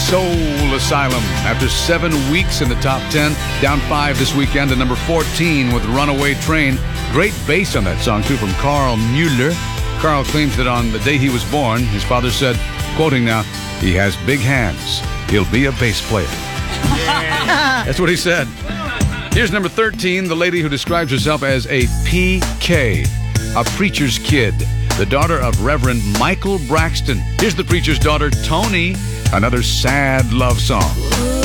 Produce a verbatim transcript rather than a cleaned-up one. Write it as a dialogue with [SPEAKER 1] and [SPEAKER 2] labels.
[SPEAKER 1] Soul Asylum. After seven weeks in the top ten, down five this weekend to number fourteen with Runaway Train. Great bass on that song, too, from Carl Mueller. Carl claims that on the day he was born, his father said, quoting now, "He has big hands. He'll be a bass player." Yeah. That's what he said. Here's number thirteen, the lady who describes herself as a P K, a preacher's kid, the daughter of Reverend Michael Braxton. Here's the preacher's daughter, Tony, another sad love song.